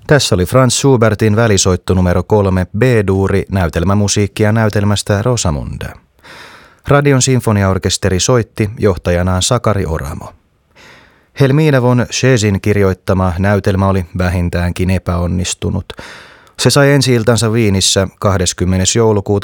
Tässä oli Franz Schubertin välisoitto numero 3 B-duuri näytelmämusiikkia näytelmästä Rosamunda. Radion sinfoniaorkesteri soitti johtajanaan Sakari Oramo. Helmine von Schesin kirjoittama näytelmä oli vähintäänkin epäonnistunut. Se sai ensi-iltansa Viinissä 20. joulukuuta